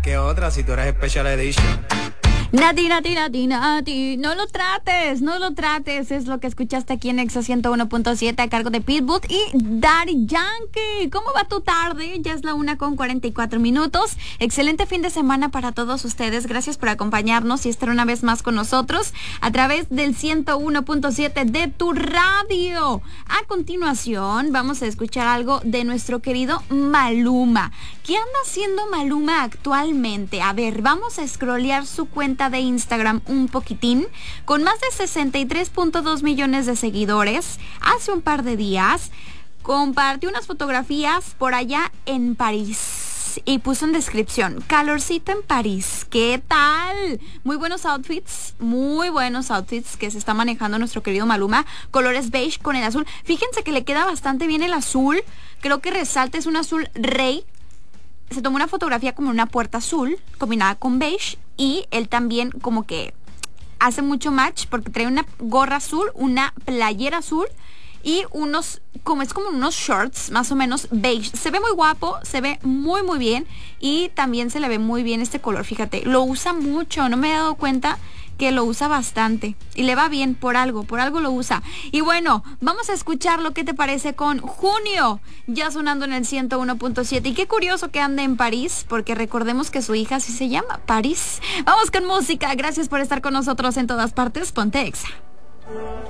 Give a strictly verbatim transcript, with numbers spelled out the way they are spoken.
¿Qué otra si tú eres Special Edition? Nati, Nati, Nati, Nati, no lo trates, no lo trates, es lo que escuchaste aquí en Exa ciento uno punto siete a cargo de Pitbull y Daddy Yankee. ¿Cómo va tu tarde? Ya es la una con cuarenta y cuatro minutos. Excelente fin de semana para todos ustedes. Gracias por acompañarnos y estar una vez más con nosotros a través del ciento uno punto siete de tu radio. A continuación vamos a escuchar algo de nuestro querido Maluma. ¿Qué anda haciendo Maluma actualmente? A ver, vamos a scrollear su cuenta de Instagram un poquitín, con más de sesenta y tres punto dos millones de seguidores. Hace un par de días compartió unas fotografías por allá en París y puso en descripción: calorcito en París. ¿Qué tal? Muy buenos outfits, muy buenos outfits que se está manejando nuestro querido Maluma. Colores beige con el azul. Fíjense que le queda bastante bien el azul. Creo que resalta, es un azul rey. Se tomó una fotografía como una puerta azul combinada con beige y él también como que hace mucho match porque trae una gorra azul, una playera azul y unos, como es como unos shorts más o menos beige. Se ve muy guapo, se ve muy muy bien y también se le ve muy bien este color, fíjate, lo usa mucho, no me he dado cuenta que lo usa bastante y le va bien por algo, por algo lo usa. Y bueno, vamos a escuchar lo que te parece con Junio, ya sonando en el ciento uno punto siete. Y qué curioso que ande en París, porque recordemos que su hija sí se llama París. Vamos con música, gracias por estar con nosotros en todas partes, ponte Exa.